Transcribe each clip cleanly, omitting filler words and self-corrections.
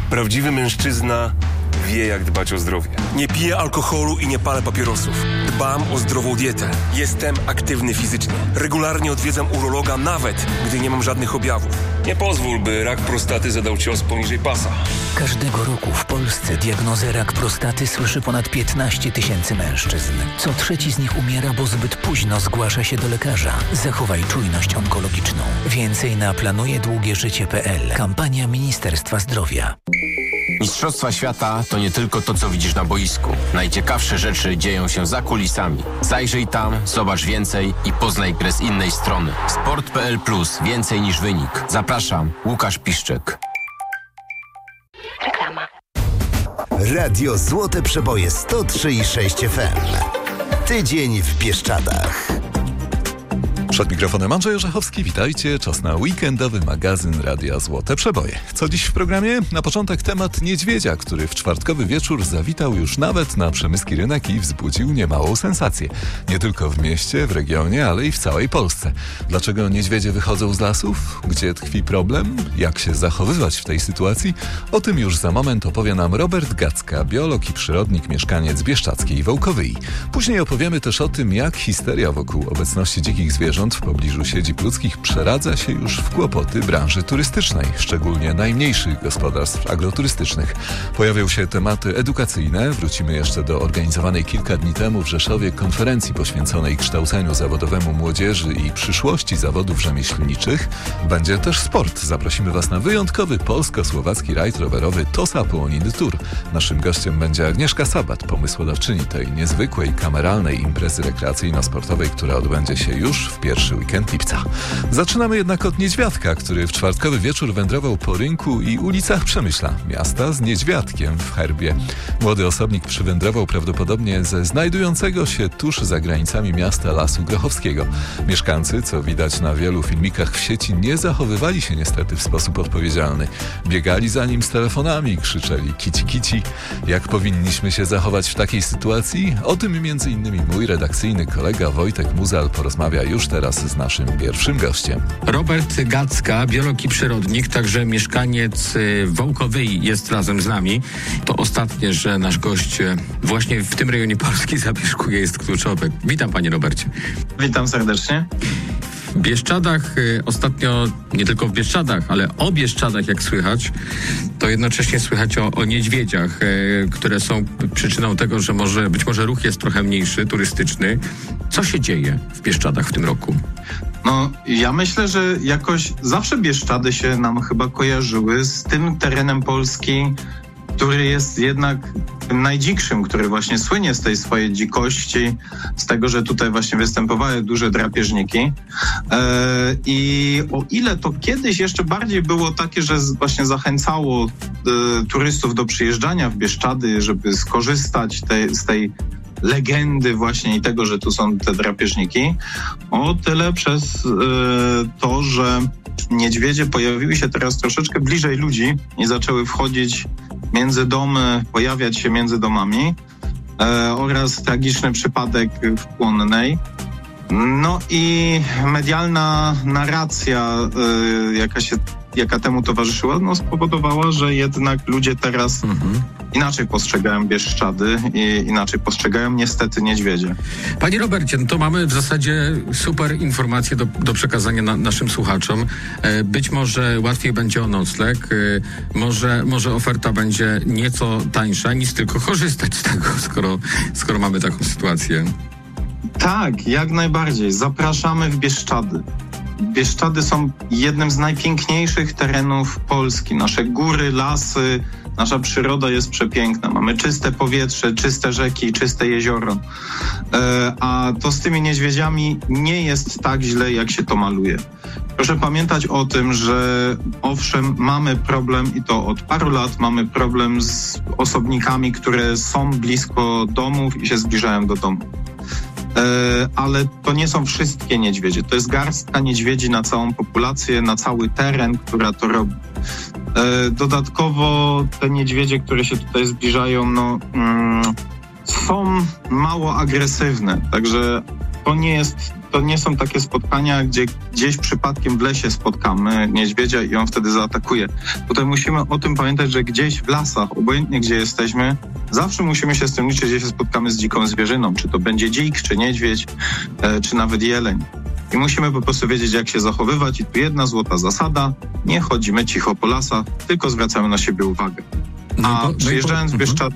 Prawdziwy mężczyzna wie, jak dbać o zdrowie. Nie piję alkoholu i nie palę papierosów. Dbam o zdrową dietę. Jestem aktywny fizycznie. Regularnie odwiedzam urologa, nawet gdy nie mam żadnych objawów. Nie pozwól, by rak prostaty zadał cios poniżej pasa. Każdego roku w Polsce diagnozę rak prostaty słyszy ponad 15 000 mężczyzn. Co trzeci z nich umiera, bo zbyt późno zgłasza się do lekarza. Zachowaj czujność onkologiczną. Więcej na planujedługieżycie.pl. Kampania Ministerstwa Zdrowia. Mistrzostwa świata to nie tylko to, co widzisz na boisku. Najciekawsze rzeczy dzieją się za kulisami. Zajrzyj tam, zobacz więcej i poznaj grę z innej strony. Sport.pl Plus. Więcej niż wynik. Zapraszam, Łukasz Piszczek. Reklama. Radio Złote Przeboje 103,6 FM. Tydzień w Bieszczadach. Przed mikrofonem Andrzej Orzechowski, witajcie. Czas na weekendowy magazyn Radia Złote Przeboje. Co dziś w programie? Na początek temat niedźwiedzia, który w czwartkowy wieczór zawitał już nawet na przemyski rynek i wzbudził niemałą sensację. Nie tylko w mieście, w regionie, ale i w całej Polsce. Dlaczego niedźwiedzie wychodzą z lasów? Gdzie tkwi problem? Jak się zachowywać w tej sytuacji? O tym już za moment opowie nam Robert Gacka, biolog i przyrodnik, mieszkaniec Bieszczadzkiej Wołkowyi. Później opowiemy też o tym, jak histeria wokół obecności dzikich zwierząt w pobliżu siedzib ludzkich przeradza się już w kłopoty branży turystycznej, szczególnie najmniejszych gospodarstw agroturystycznych. Pojawią się tematy edukacyjne. Wrócimy jeszcze do organizowanej kilka dni temu w Rzeszowie konferencji poświęconej kształceniu zawodowemu młodzieży i przyszłości zawodów rzemieślniczych. Będzie też sport. Zaprosimy Was na wyjątkowy polsko-słowacki rajd rowerowy Tosa Połoniny Tour. Naszym gościem będzie Agnieszka Sabat, pomysłodawczyni tej niezwykłej, kameralnej imprezy rekreacyjno-sportowej, która odbędzie się już w pierwszy weekend lipca. Zaczynamy jednak od niedźwiadka, który w czwartkowy wieczór wędrował po rynku i ulicach Przemyśla, miasta z niedźwiadkiem w herbie. Młody osobnik przywędrował prawdopodobnie ze znajdującego się tuż za granicami miasta Lasu Grochowskiego. Mieszkańcy, co widać na wielu filmikach w sieci, nie zachowywali się niestety w sposób odpowiedzialny. Biegali za nim z telefonami, krzyczeli kici kici. Jak powinniśmy się zachować w takiej sytuacji? O tym m.in. mój redakcyjny kolega Wojtek Muzal porozmawia już teraz z naszym pierwszym gościem. Robert Gacka, biolog i przyrodnik, także mieszkaniec Wołkowyi, jest razem z nami. To ostatnie, że nasz gość właśnie w tym rejonie Polski zamieszkuje, jest kluczowe. Witam, panie Robercie. Witam serdecznie. W Bieszczadach ostatnio, nie tylko w Bieszczadach, ale o Bieszczadach jak słychać, to jednocześnie słychać o niedźwiedziach, które są przyczyną tego, że być może ruch jest trochę mniejszy, turystyczny. Co się dzieje w Bieszczadach w tym roku? No, ja myślę, że jakoś zawsze Bieszczady się nam chyba kojarzyły z tym terenem Polski, który jest jednak najdzikszym, który właśnie słynie z tej swojej dzikości, z tego, że tutaj właśnie występowały duże drapieżniki. I o ile to kiedyś jeszcze bardziej było takie, że właśnie zachęcało turystów do przyjeżdżania w Bieszczady, żeby skorzystać z tej legendy właśnie i tego, że tu są te drapieżniki, o tyle przez to, że niedźwiedzie pojawiły się teraz troszeczkę bliżej ludzi i zaczęły wchodzić między domy, pojawiać się między domami oraz tragiczny przypadek w Płonnej. No i medialna narracja, jaka temu towarzyszyła, spowodowała, że jednak ludzie teraz inaczej postrzegają Bieszczady i inaczej postrzegają niestety niedźwiedzie. Panie Robercie, no to mamy w zasadzie super informacje do przekazania naszym słuchaczom. Być może łatwiej będzie o nocleg, może oferta będzie nieco tańsza, nic tylko korzystać z tego, skoro mamy taką sytuację. Tak, jak najbardziej. Zapraszamy w Bieszczady. Bieszczady są jednym z najpiękniejszych terenów Polski. Nasze góry, lasy, nasza przyroda jest przepiękna. Mamy czyste powietrze, czyste rzeki, czyste jezioro. A to z tymi niedźwiedziami nie jest tak źle, jak się to maluje. Proszę pamiętać o tym, że owszem, mamy problem i to od paru lat mamy problem z osobnikami, które są blisko domów i się zbliżają do domu. Ale to nie są wszystkie niedźwiedzie. To jest garstka niedźwiedzi na całą populację, na cały teren, która to robi. Dodatkowo te niedźwiedzie, które się tutaj zbliżają, są mało agresywne. Także to nie są takie spotkania, gdzie gdzieś przypadkiem w lesie spotkamy niedźwiedzia i on wtedy zaatakuje. Tutaj musimy o tym pamiętać, że gdzieś w lasach, obojętnie gdzie jesteśmy, zawsze musimy się z tym liczyć, gdzie się spotkamy z dziką zwierzyną. Czy to będzie dzik, czy niedźwiedź, czy nawet jeleń. I musimy po prostu wiedzieć, jak się zachowywać. I tu jedna złota zasada: nie chodzimy cicho po lasach, tylko zwracamy na siebie uwagę. A przyjeżdżając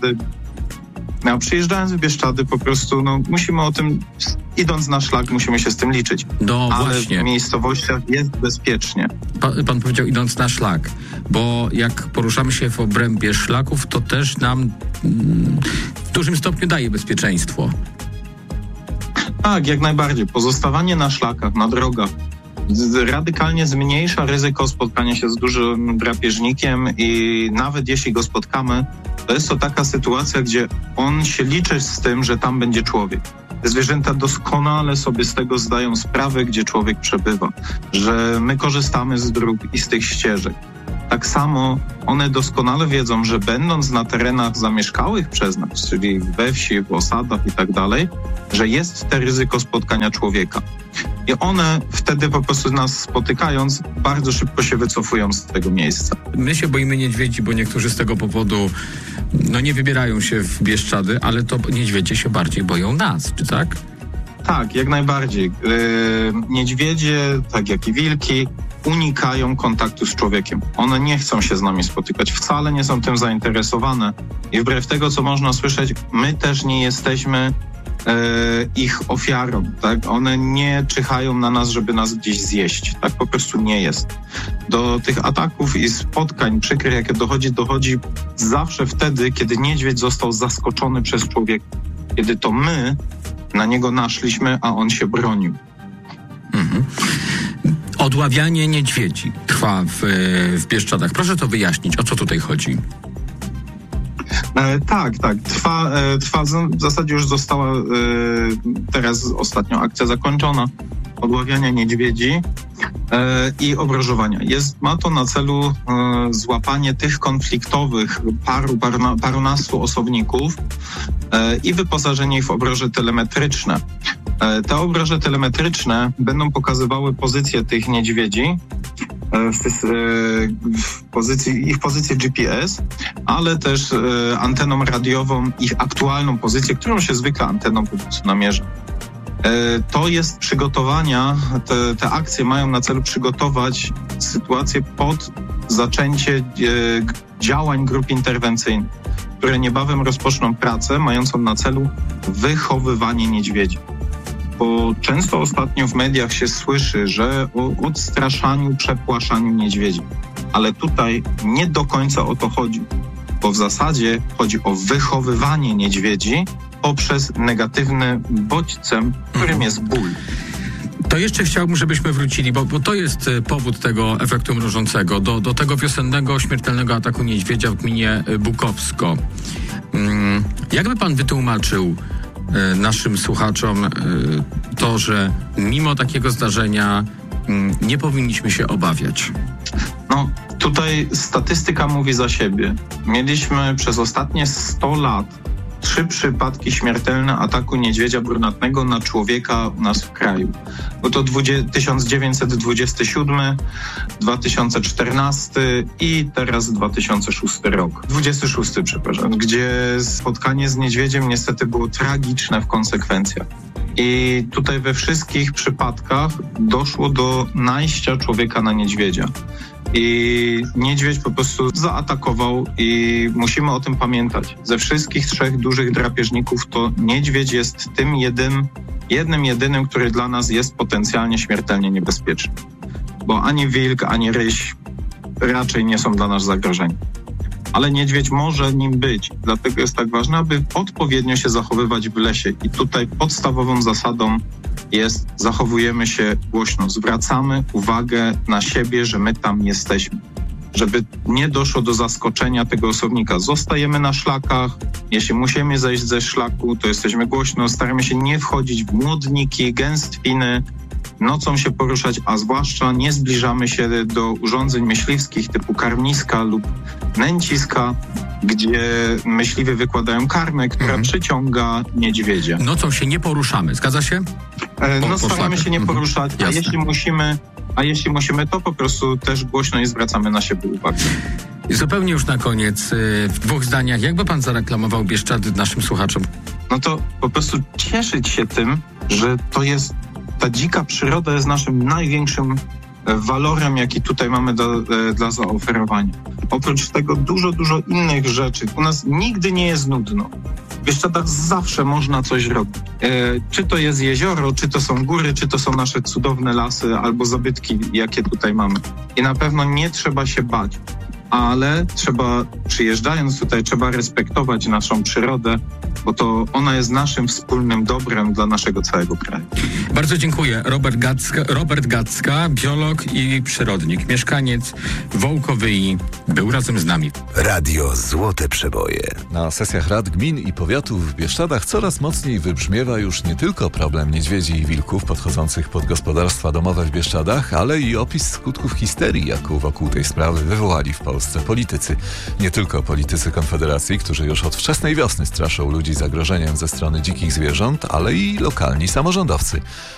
w Bieszczady po prostu musimy o tym, idąc na szlak, musimy się z tym liczyć. Ale właśnie. W miejscowościach jest bezpiecznie. Pan powiedział idąc na szlak, bo jak poruszamy się w obrębie szlaków, to też nam w dużym stopniu daje bezpieczeństwo. Tak, jak najbardziej. Pozostawanie na szlakach, na drogach radykalnie zmniejsza ryzyko spotkania się z dużym drapieżnikiem i nawet jeśli go spotkamy, to jest to taka sytuacja, gdzie on się liczy z tym, że tam będzie człowiek. Zwierzęta doskonale sobie z tego zdają sprawę, gdzie człowiek przebywa, że my korzystamy z dróg i z tych ścieżek. Tak samo one doskonale wiedzą, że będąc na terenach zamieszkałych przez nas, czyli we wsi, w osadach i tak dalej, że jest to ryzyko spotkania człowieka. I one wtedy po prostu nas spotykając, bardzo szybko się wycofują z tego miejsca. My się boimy niedźwiedzi, bo niektórzy z tego powodu nie wybierają się w Bieszczady, ale to niedźwiedzie się bardziej boją nas, czy tak? Tak, jak najbardziej. Niedźwiedzie, tak jak i wilki, unikają kontaktu z człowiekiem. One nie chcą się z nami spotykać, wcale nie są tym zainteresowane. I wbrew tego, co można słyszeć, my też nie jesteśmy ich ofiarą, tak? One nie czyhają na nas, żeby nas gdzieś zjeść. Tak po prostu nie jest. Do tych ataków i spotkań przykrych, jakie dochodzi zawsze wtedy, kiedy niedźwiedź został zaskoczony przez człowieka. Kiedy to my na niego naszliśmy, a on się bronił. Mhm. Odławianie niedźwiedzi trwa w Bieszczadach. Proszę to wyjaśnić, o co tutaj chodzi? Tak. Trwa. W zasadzie już została teraz ostatnio akcja zakończona odławiania niedźwiedzi i obrożowania. Ma to na celu złapanie tych konfliktowych parunastu osobników i wyposażenie ich w obroże telemetryczne. Te obroże telemetryczne będą pokazywały pozycję tych niedźwiedzi, ich pozycję GPS, ale też anteną radiową ich aktualną pozycję, którą się zwykle anteną po prostu namierza. To jest przygotowania, te akcje mają na celu przygotować sytuację pod zaczęcie działań grup interwencyjnych, które niebawem rozpoczną pracę mającą na celu wychowywanie niedźwiedzi. Bo często ostatnio w mediach się słyszy, że o odstraszaniu, przepłaszaniu niedźwiedzi. Ale tutaj nie do końca o to chodzi, bo w zasadzie chodzi o wychowywanie niedźwiedzi poprzez negatywny bodźcem, którym jest ból. To jeszcze chciałbym, żebyśmy wrócili, bo to jest powód tego efektu mrożącego, do tego wiosennego, śmiertelnego ataku niedźwiedzia w gminie Bukowsko. Jakby pan wytłumaczył naszym słuchaczom to, że mimo takiego zdarzenia nie powinniśmy się obawiać? Tutaj statystyka mówi za siebie. Mieliśmy przez ostatnie 100 lat 3 przypadki śmiertelne ataku niedźwiedzia brunatnego na człowieka u nas w kraju. Bo to 1927, 2014 i teraz 2006 rok. 26, przepraszam, gdzie spotkanie z niedźwiedziem niestety było tragiczne w konsekwencjach. I tutaj we wszystkich przypadkach doszło do najścia człowieka na niedźwiedzia. I niedźwiedź po prostu zaatakował i musimy o tym pamiętać. Ze wszystkich 3 dużych drapieżników to niedźwiedź jest tym jedynym, który dla nas jest potencjalnie śmiertelnie niebezpieczny. Bo ani wilk, ani ryś raczej nie są dla nas zagrożeniem. Ale niedźwiedź może nim być. Dlatego jest tak ważne, aby odpowiednio się zachowywać w lesie. I tutaj podstawową zasadą jest: zachowujemy się głośno, zwracamy uwagę na siebie, że my tam jesteśmy. Żeby nie doszło do zaskoczenia tego osobnika. Zostajemy na szlakach, jeśli musimy zejść ze szlaku, to jesteśmy głośno, staramy się nie wchodzić w młodniki, gęstwiny, nocą się poruszać, a zwłaszcza nie zbliżamy się do urządzeń myśliwskich typu karmniska lub nęciska, gdzie myśliwi wykładają karmę, która przyciąga niedźwiedzia. Nocą się nie poruszamy, zgadza się? Staramy się nie poruszać, a jeśli musimy, to po prostu też głośno i zwracamy na siebie uwagę. I zupełnie już na koniec, w 2 zdaniach, jakby pan zareklamował Bieszczady naszym słuchaczom? No to po prostu cieszyć się tym, że ta dzika przyroda jest naszym największym walorem, jaki tutaj mamy dla zaoferowania. Oprócz tego dużo innych rzeczy. U nas nigdy nie jest nudno. W Bieszczadach zawsze można coś robić. Czy to jest jezioro, czy to są góry, czy to są nasze cudowne lasy albo zabytki, jakie tutaj mamy. I na pewno nie trzeba się bać. Ale przyjeżdżając tutaj, trzeba respektować naszą przyrodę, bo to ona jest naszym wspólnym dobrem dla naszego całego kraju. Bardzo dziękuję. Robert Gacka, biolog i przyrodnik, mieszkaniec Wołkowyi, był razem z nami. Radio Złote Przeboje. Na sesjach rad gmin i powiatów w Bieszczadach coraz mocniej wybrzmiewa już nie tylko problem niedźwiedzi i wilków podchodzących pod gospodarstwa domowe w Bieszczadach, ale i opis skutków histerii, jaką wokół tej sprawy wywołali w Polsce politycy. Nie tylko politycy Konfederacji, którzy już od wczesnej wiosny straszą ludzi zagrożeniem ze strony dzikich zwierząt, ale i lokalni samorządowcy.